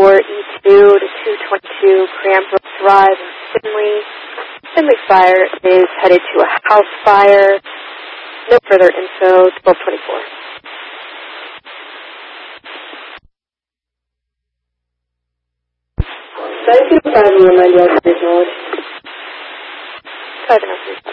E2 to 222 Cranbrook Drive in Finley. Finley fire is headed to a house fire. No further info, 1224. Sorry, 5 and 9 yards, acknowledged. 5 and 3.